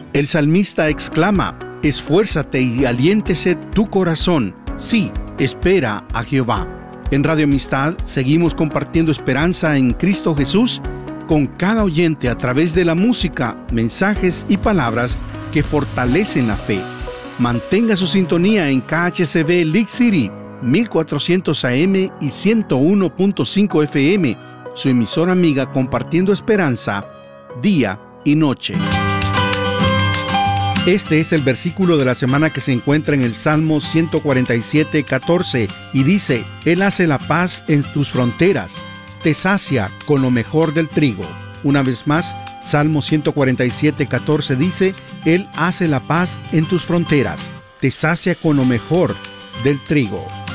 El salmista exclama: esfuérzate y aliéntese tu corazón. Sí, espera a Jehová. En Radio Amistad seguimos compartiendo esperanza en Cristo Jesús con cada oyente a través de la música, mensajes y palabras que fortalecen la fe. Mantenga su sintonía en KHCB League City, 1400 AM y 101.5 FM, su emisora amiga compartiendo esperanza día y noche. Este es el versículo de la semana que se encuentra en el Salmo 147:14 y dice: Él hace la paz en tus fronteras, te sacia con lo mejor del trigo. Una vez más, Salmo 147:14 dice: Él hace la paz en tus fronteras, te sacia con lo mejor del trigo.